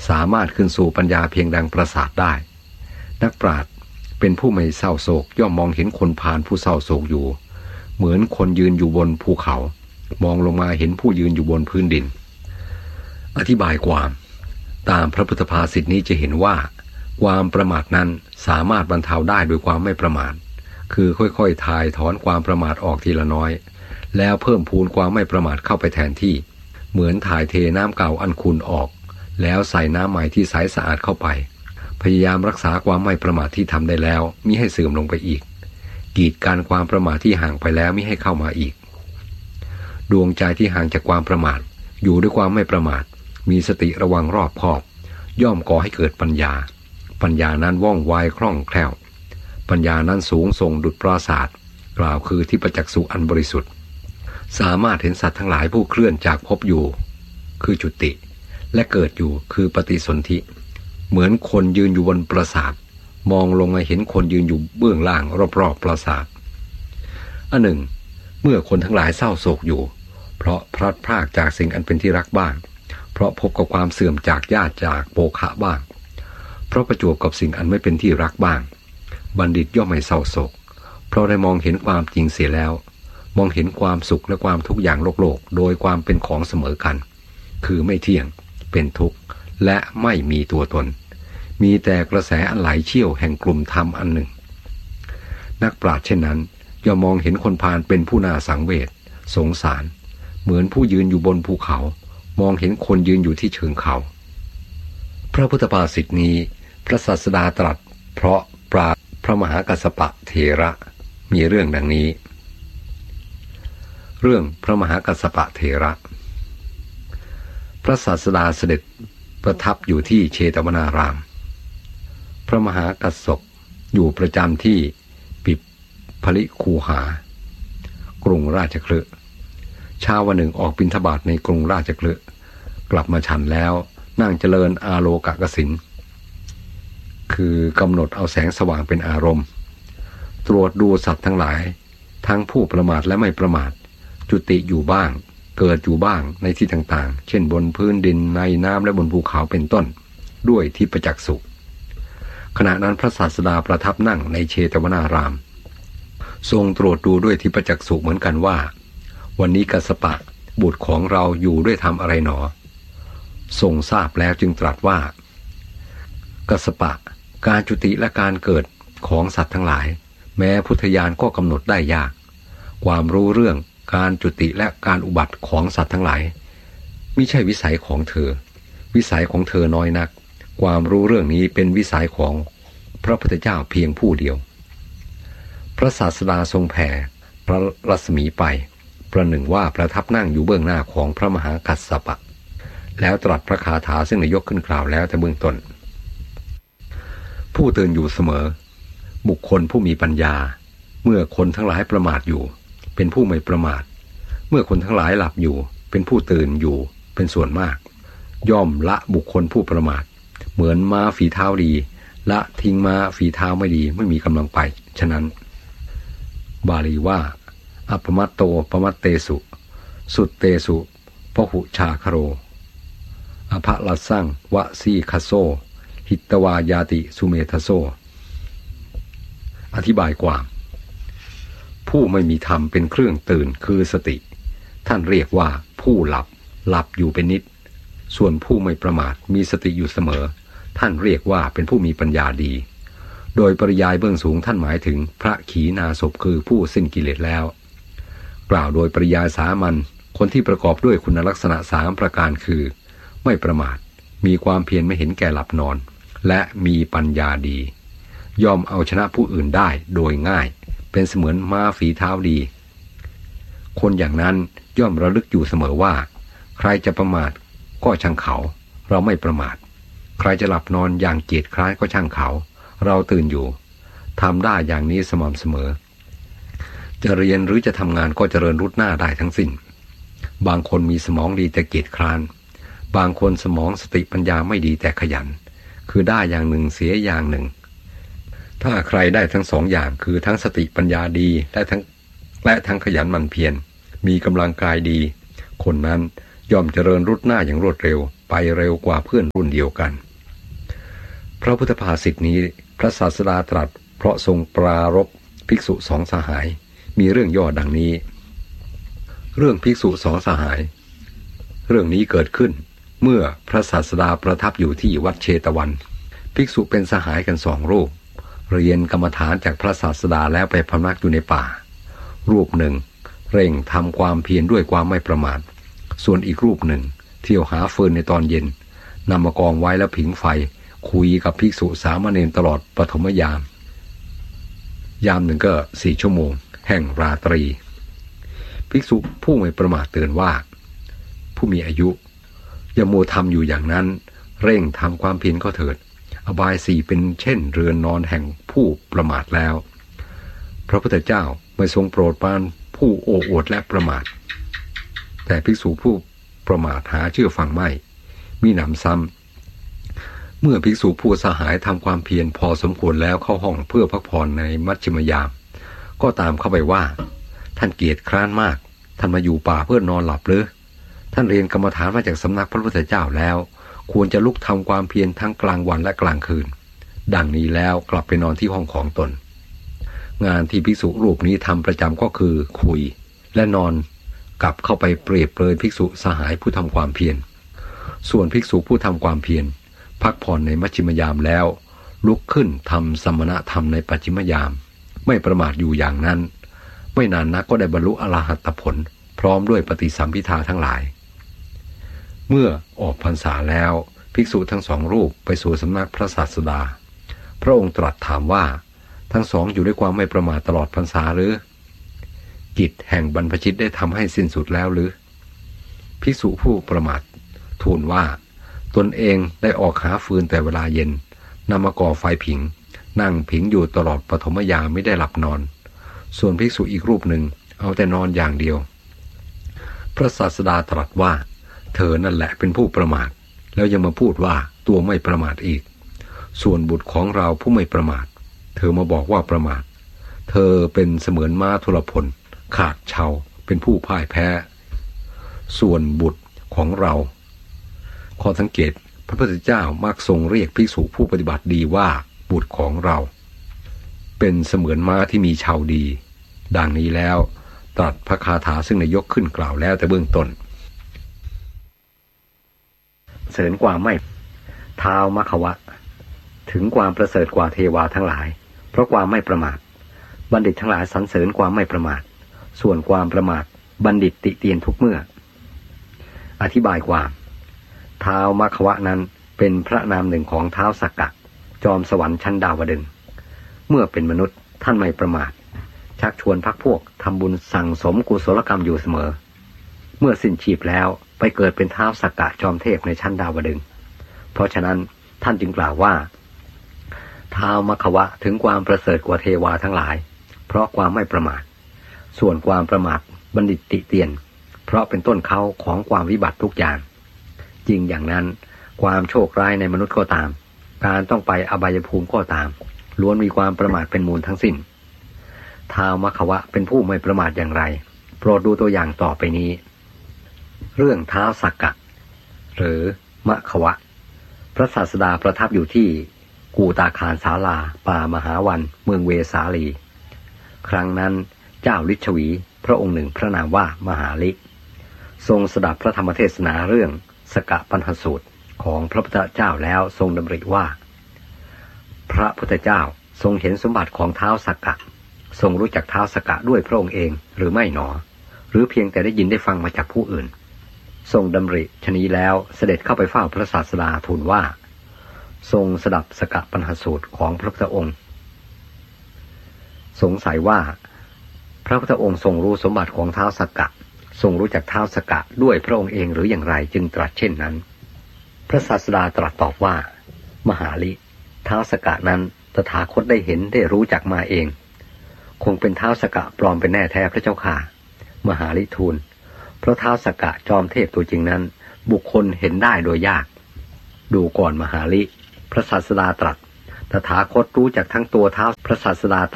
สามารถขึ้นสู่ปัญญาเพียงดังปราสาทได้นักปราชญ์เป็นผู้ไม่เศร้าโศกย่อมมองเห็นคนพาลผู้เศร้าโศกอยู่เหมือนคนยืนอยู่บนภูเขามองลงมาเห็นผู้ยืนอยู่บนพื้นดินอธิบายความตามพระพุทธภาษิตนี้จะเห็นว่าความประมาทนั้นสามารถบรรเทาได้โดยความไม่ประมาทคือค่อยๆถ่ายถอนความประมาทออกทีละน้อยแล้วเพิ่มพูนความไม่ประมาทเข้าไปแทนที่เหมือนถ่ายเทน้ำเก่าอันขุ่นออกแล้วใส่น้ำใหม่ที่ใสสะอาดเข้าไปพยายามรักษาความไม่ประมาทที่ทำได้แล้วมิให้เสื่อมลงไปอีกกีดกันความประมาทที่ห่างไปแล้วมิให้เข้ามาอีกดวงใจที่ห่างจากความประมาทอยู่ด้วยความไม่ประมาทมีสติระวังรอบคอบย่อมก่อให้เกิดปัญญาปัญญานั้นว่องไวคล่องแคล่วปัญญานั้นสูงส่งดุจปราสาทกล่าวคือที่ประจักษ์สุอันบริสุทธิ์สามารถเห็นสัตว์ทั้งหลายผู้เคลื่อนจากภพอยู่คือจุติและเกิดอยู่คือปฏิสนธิเหมือนคนยืนอยู่บนปราสาทมองลงมาเห็นคนยืนอยู่เบื้องล่างรอบๆปราสาทอันหนึ่งเมื่อคนทั้งหลายเศร้าโศกอยู่เพราะพลัดพรากจากสิ่งอันเป็นที่รักบ้างเพราะพบกับความเสื่อมจากญาติจากโภคะบ้างเพราะประจวบกับสิ่งอันไม่เป็นที่รักบ้างบัณฑิตย่อมไม่เศร้าโศกเพราะได้มองเห็นความจริงเสียแล้วมองเห็นความสุขและความทุกข์อย่างโลกโดยความเป็นของเสมอกันคือไม่เที่ยงเป็นทุกข์และไม่มีตัวตนมีแต่กระแสอันไหลเชี่ยวแห่งกลุ่มธรรมอันหนึ่งนักปราชญ์เช่นนั้นย่อมมองเห็นคนพาลเป็นผู้น่าสังเวชสงสารเหมือนผู้ยืนอยู่บนภูเขามองเห็นคนยืนอยู่ที่เชิงเขาพระพุทธภาษิตนี้พระศาสดาตรัสเพราะปราชญ์พระมหากัสสปะเถระมีเรื่องดังนี้เรื่องพระมหากัสสปะเถระพระศาสดาเสด็จประทับอยู่ที่เชตวนารามพระมหากัสสปอยู่ประจำที่ปิพลิคูหากรุงราชคฤห์เช้าวันหนึ่งออกบิณฑบาตในกรุงราชคฤห์กลับมาฉันแล้วนั่งเจริญอาโลกกสิณคือกำหนดเอาแสงสว่างเป็นอารมณ์ตรวจดูสัตว์ทั้งหลายทั้งผู้ประมาทและไม่ประมาทจุติอยู่บ้างเกิดอยู่บ้างในที่ต่างๆเช่นบนพื้นดินในน้ำและบนภูเขาเป็นต้นด้วยทิพจักษุขณะนั้นพระศาสดาประทับนั่งในเชตวนารามทรงตรวจดูด้วยทิพจักษุเหมือนกันว่าวันนี้กัสสปะบุตรของเราอยู่ด้วยทำอะไรหนอทรงทราบแล้วจึงตรัสว่ากัสสปะการจุติและการเกิดของสัตว์ทั้งหลายแม้พุทธญาณก็กำหนดได้ยากความรู้เรื่องการจุติและการอุบัติของสัตว์ทั้งหลายมิใช่วิสัยของเธอวิสัยของเธอน้อยนักความรู้เรื่องนี้เป็นวิสัยของพระพุทธเจ้าเพียงผู้เดียวพระศาสดาทรงแผ่พระรัศมีไปประหนึ่งว่าประทับนั่งอยู่เบื้องหน้าของพระมหากัสสปะแล้วตรัสพระคาถาซึ่งได้ยกขึ้นกล่าวแล้วแต่เบื้องต้นผู้ตื่นอยู่เสมอบุคคลผู้มีปัญญาเมื่อคนทั้งหลายประมาทอยู่เป็นผู้ไม่ประมาทเมื่อคนทั้งหลายหลับอยู่เป็นผู้ตื่นอยู่เป็นส่วนมากย่อมละบุคคลผู้ประมาทเหมือนม้าฝีเท้าดีละทิ้งม้าฝีเท้าไม่ดีไม่มีกำลังไปฉะนั้นบาลีว่าอัปมัตโตปมัตเตสุสุตเตสุพหุชาคโรอภะลัสสังวะสีคโซหิตวายาติสุเมทโซอธิบายความผู้ไม่มีธรรมเป็นเครื่องตื่นคือสติท่านเรียกว่าผู้หลับอยู่เป็นนิดส่วนผู้ไม่ประมาทมีสติอยู่เสมอท่านเรียกว่าเป็นผู้มีปัญญาดีโดยปริยายเบื้องสูงท่านหมายถึงพระขีณาสพคือผู้สิ้นกิเลสแล้วกล่าวโดยปริยายสามัญคนที่ประกอบด้วยคุณลักษณะ3ประการคือไม่ประมาทมีความเพียรไม่เห็นแก่หลับนอนและมีปัญญาดีย่อมเอาชนะผู้อื่นได้โดยง่ายเป็นเสมือนม้าฝีเท้าดีคนอย่างนั้นย่อมระลึกอยู่เสมอว่าใครจะประมาทก็ช่างเขาเราไม่ประมาทใครจะหลับนอนอย่างเกียจคร้านก็ช่างเขาเราตื่นอยู่ทำได้อย่างนี้สม่ำเสมอจะเรียนหรือจะทำงานก็เจริญรุดหน้าได้ทั้งสิ้นบางคนมีสมองดีแต่เกียจคร้านบางคนสมองสติปัญญาไม่ดีแต่ขยันคือได้อย่างหนึ่งเสียอย่างหนึ่งถ้าใครได้ทั้งสองอย่างคือทั้งสติปัญญาดีและทั้งขยันหมั่นเพียรมีกำลังกายดีคนนั้นย่อมเจริญรุดหน้าอย่างรวดเร็วไปเร็วกว่าเพื่อนรุ่นเดียวกันพระพุทธภาษิตนี้พระศาสดาตรัสเพราะทรงปรารภภิกษุสองสหายมีเรื่องย่อดังนี้เรื่องภิกษุสองสหายเรื่องนี้เกิดขึ้นเมื่อพระศาสดาประทับอยู่ที่วัดเชตวันภิกษุเป็นสหายกัน2 รูปเรียนกรรมฐานจากพระศาสดาแล้วไปพำนักอยู่ในป่ารูปหนึ่งเร่งทำความเพียรด้วยความไม่ประมาทส่วนอีกรูปหนึ่งเที่ยวหาฟืนในตอนเย็นนำมากองไว้แล้วผิงไฟคุยกับภิกษุสามเณรตลอดปฐมยามหนึ่งก็4 ชั่วโมงแห่งราตรีภิกษุผู้ไม่ประมาทเตือนว่าผู้มีอายุอย่ามัวทำอยู่อย่างนั้นเร่งทำความเพียรก็เถิดอบาย4เป็นเช่นเรือนนอนแห่งผู้ประมาทแล้วพระพุทธเจ้าไม่ทรงโปรดปรานผู้โอ้อวดและประมาทแต่ภิกษุผู้ประมาทหาเชื่อฟังไม่มีหนำซ้ำเมื่อภิกษุผู้สหายทำความเพียรพอสมควรแล้วเข้าห้องเพื่อพักผ่อนในมัชฌิมยามก็ตามเข้าไปว่าท่านเกียจคร้านมากท่านมาอยู่ป่าเพื่อนอนหลับหรือท่านเรียนกรรมฐานมาจากสำนักพระพุทธเจ้าแล้วควรจะลุกทำความเพียรทั้งกลางวันและกลางคืนดังนี้แล้วกลับไปนอนที่ห้องของตนงานที่ภิกษุรูปนี้ทำประจำก็คือคุยและนอนกลับเข้าไปเปรียบเปรยภิกษุสหายผู้ทำความเพียรส่วนภิกษุผู้ทำความเพียรพักผ่อนในมัชฌิมยามแล้วลุกขึ้นทำสมณธรรมในปัจฉิมยามไม่ประมาทอยู่อย่างนั้นไม่นานนักก็ได้บรรลุอรหัตผลพร้อมด้วยปฏิสัมภิทาทั้งหลายเมื่อออกพรรษาแล้วภิกษุทั้ง2 รูปไปสู่สำนักพระศาสดาพระองค์ตรัสถามว่าทั้งสองอยู่ด้วยความไม่ประมาทตลอดพรรษาหรือกิจแห่งบรรพชิตได้ทำให้สิ้นสุดแล้วหรือภิกษุผู้ประมาททูลว่าตนเองได้ออกหาฟืนแต่เวลาเย็นนำมาก่อไฟผิงนั่งผิงอยู่ตลอดปฐมยามไม่ได้หลับนอนส่วนภิกษุอีกรูปหนึ่งเอาแต่นอนอย่างเดียวพระศาสดาตรัสว่าเธอนั่นแหละเป็นผู้ประมาทแล้วยังมาพูดว่าตัวไม่ประมาทอีกส่วนบุตรของเราผู้ไม่ประมาทเธอมาบอกว่าประมาทเธอเป็นเสมือนม้าทุรพลขาดเชาเป็นผู้พ่ายแพ้ส่วนบุตรของเราข้อสังเกตพระพุทธเจ้ามักทรงเรียกภิกษุผู้ปฏิบัติดีว่าบุตรของเราเป็นเสมือนม้าที่มีเชาดีดังนี้แล้วตรัสพระคาถาซึ่งได้ยกขึ้นกล่าวแล้วแต่เบื้องต้นเสริญกว่าไม่ท้าวมัคควะถึงความประเสริฐกว่าเทวาทั้งหลายเพราะความไม่ประมาทบัณฑิตทั้งหลายสรรเสริญความไม่ประมาทส่วนความประมาทบัณฑิตติเตียนทุกเมื่ออธิบายความท้าวมัคควะนั้นเป็นพระนามหนึ่งของท้าวสักกะจอมสวรรค์ชั้นดาวดึงส์เมื่อเป็นมนุษย์ท่านไม่ประมาทชักชวนพรรคพวกทำบุญสั่งสมกุศลกรรมอยู่เสมอเมื่อสิ้นชีพแล้วไปเกิดเป็นท้าวสักกะจอมเทพในชั้นดาวดึงส์เพราะฉะนั้นท่านจึงกล่าวว่าท้าวมัคควะถึงความประเสริฐกว่าเทวาทั้งหลายเพราะความไม่ประมาทส่วนความประมาทบัณฑิตติเตียนเพราะเป็นต้นเขาของความวิบัติทุกอย่างจริงอย่างนั้นความโชคร้ายในมนุษย์ก็ตามการต้องไปอบายภูมิก็ตามล้วนมีความประมาทเป็นมูลทั้งสิ้นท้าวมัคควะเป็นผู้ไม่ประมาทอย่างไรโปรดดูตัวอย่างต่อไปนี้เรื่องท้าวสักกะหรือมัคควะพระศาสดาประทับอยู่ที่กูตาคารศาลาป่ามหาวันเมืองเวสาลีครั้งนั้นเจ้าฤชวีพระองค์หนึ่งพระนามว่ามหาลิทรงสดับพระธรรมเทศนาเรื่องสกปัญหสูตรของพระพุทธเจ้าแล้วทรงดำริว่าพระพุทธเจ้าทรงเห็นสมบัติของท้าวสักกะทรงรู้จักท้าวสักกะด้วยพระองค์เองหรือไม่หนอหรือเพียงแต่ได้ยินได้ฟังมาจากผู้อื่นทรงดำริชนี้แล้วเสด็จเข้าไปเฝ้าพระศาสดาทูลว่าทรงสดับสกปัญหสูตรของพระพุทธองค์สงสัยว่าพระพุทธองค์ทรงรู้สมบัติของท้าวสักกะทรงรู้จักท้าวสักกะด้วยพระองค์เองหรืออย่างไรจึงตรัสเช่นนั้นพระศาสดาตรัสตอบว่ามหาลิท้าวสักกะนั้นตถาคตได้เห็นได้รู้จักมาเองคงเป็นท้าวสักกะปลอมเป็นแน่แท้พระเจ้าค่ะมหาลิทูลเพราะท้าวสักกะจอมเทพตัวจริงนั้นบุคคลเห็นได้โดยยากดูก่อนมหาลิพระศาสดาตรัสตถาคตรู้จักทั้งตัวท้าวพระศาสดาต